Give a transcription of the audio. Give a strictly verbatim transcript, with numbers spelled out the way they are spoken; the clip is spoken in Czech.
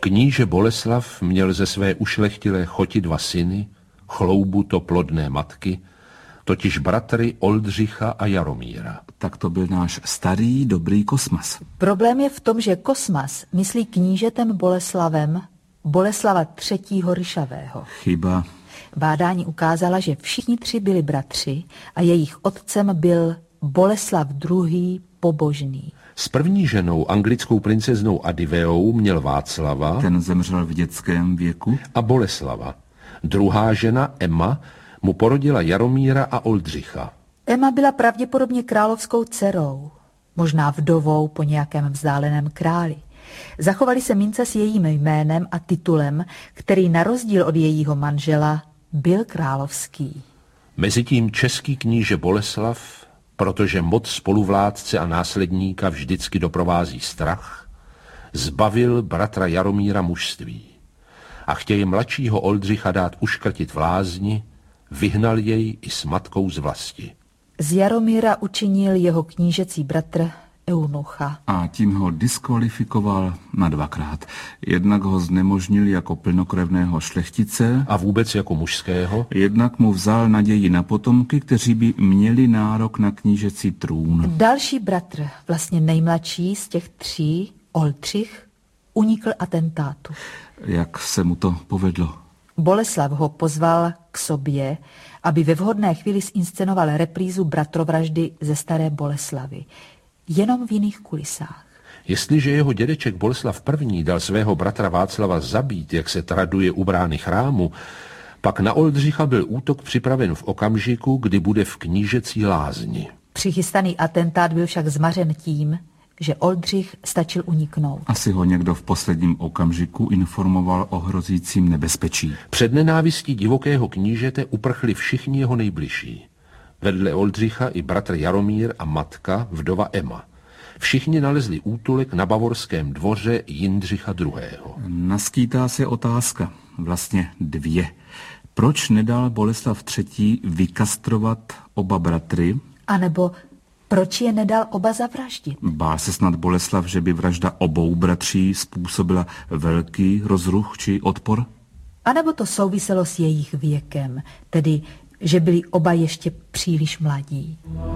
Kníže Boleslav měl ze své ušlechtilé choti dva syny, chloubu to plodné matky, totiž bratry Oldřicha a Jaromíra. Tak to byl náš starý, dobrý Kosmas. Problém je v tom, že Kosmas myslí knížetem Boleslavem Boleslava třetího Ryšavého. Chyba. Bádání ukázala, že všichni tři byli bratři a jejich otcem byl Boleslav druhý. Pobožný. S první ženou, anglickou princeznou Adiveou, měl Václava. Ten zemřel v dětském věku. A Boleslava. Druhá žena, Emma, mu porodila Jaromíra a Oldřicha. Emma byla pravděpodobně královskou dcerou, možná vdovou po nějakém vzdáleném králi. Zachovaly se mince s jejím jménem a titulem, který na rozdíl od jejího manžela byl královský. Mezitím český kníže Boleslav, protože moc spoluvládce a následníka vždycky doprovází strach, zbavil bratra Jaromíra mužství a chtěje mladšího Oldřicha dát uškrtit v lázni, vyhnal jej i s matkou z vlasti. Z Jaromíra učinil jeho knížecí bratr eunucha. A tím ho diskvalifikoval na dvakrát. Jednak ho znemožnil jako plnokrevného šlechtice a vůbec jako mužského. Jednak mu vzal naději na potomky, kteří by měli nárok na knížecí trůn. Další bratr, vlastně nejmladší z těch tří, Oldřich, unikl atentátu. Jak se mu to povedlo? Boleslav ho pozval k sobě, aby ve vhodné chvíli zinscenoval reprízu bratrovraždy ze staré Boleslavy. Jenom v jiných kulisách. Jestliže jeho dědeček Boleslav I. dal svého bratra Václava zabít, jak se traduje u brány chrámu, pak na Oldřicha byl útok připraven v okamžiku, kdy bude v knížecí lázni. Přichystaný atentát byl však zmařen tím, že Oldřich stačil uniknout. Asi ho někdo v posledním okamžiku informoval o hrozícím nebezpečí. Před nenávistí divokého knížete uprchli všichni jeho nejbližší. Vedle Oldřicha i bratr Jaromír a matka, vdova Emma. Všichni nalezli útulek na bavorském dvoře Jindřicha druhého. Naskýtá se otázka, vlastně dvě. Proč nedal Boleslav třetí. vykastrovat oba bratry? A nebo proč je nedal oba zavraždit? Bál se snad Boleslav, že by vražda obou bratří způsobila velký rozruch či odpor? A nebo to souviselo s jejich věkem, tedy že byli oba ještě příliš mladí.